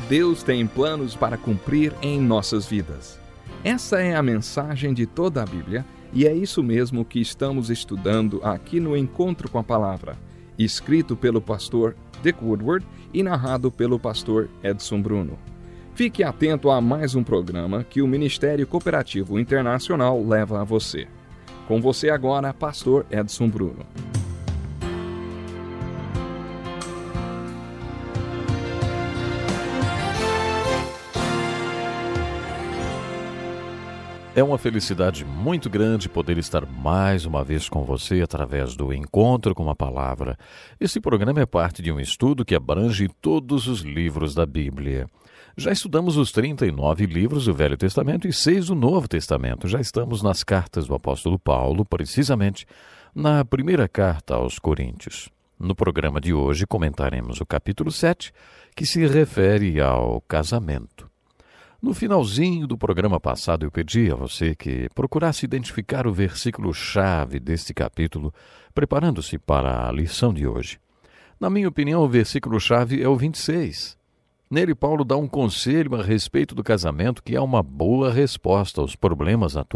Deus tem planos para cumprir em nossas vidas. Essa é a mensagem de toda a Bíblia e é isso mesmo que estamos estudando aqui no Encontro com a Palavra, escrito pelo pastor Dick Woodward e narrado pelo pastor Edson Bruno. Fique atento a mais um programa que o Ministério Cooperativo Internacional leva a você. Com você agora, pastor Edson Bruno. É uma felicidade muito grande poder estar mais uma vez com você através do Encontro com a Palavra. Esse programa é parte de um estudo que abrange todos os livros da Bíblia. Já estudamos os 39 livros do Velho Testamento e 6 do Novo Testamento. Já estamos nas cartas do apóstolo Paulo, precisamente na primeira carta aos Coríntios. No programa de hoje comentaremos o capítulo 7, que se refere ao casamento. No finalzinho do programa passado, eu pedi a você que procurasse identificar o versículo-chave deste capítulo, preparando-se para a lição de hoje. Na minha opinião, o versículo-chave é o 26. Nele, Paulo dá um conselho a respeito do casamento que é uma boa resposta aos problemas atuais